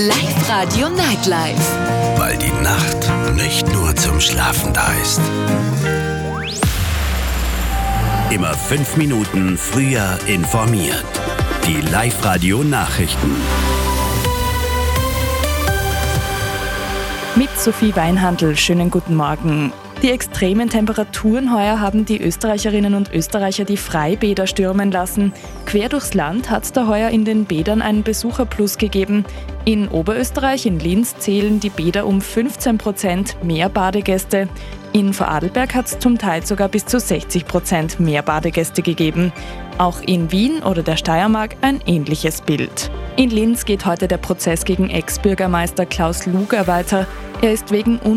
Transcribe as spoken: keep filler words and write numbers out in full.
Live-Radio Nightlife. Weil die Nacht nicht nur zum Schlafen da ist. Immer fünf Minuten früher informiert. Die Live-Radio Nachrichten. Mit Sophie Weinhandl, schönen guten Morgen. Die extremen Temperaturen heuer haben die Österreicherinnen und Österreicher die Freibäder stürmen lassen. Quer durchs Land hat es da heuer in den Bädern einen Besucherplus gegeben. In Oberösterreich, in Linz, zählen die Bäder um fünfzehn Prozent mehr Badegäste. In Vorarlberg hat es zum Teil sogar bis zu sechzig Prozent mehr Badegäste gegeben. Auch in Wien oder der Steiermark ein ähnliches Bild. In Linz geht heute der Prozess gegen Ex-Bürgermeister Klaus Luger weiter. Er ist wegen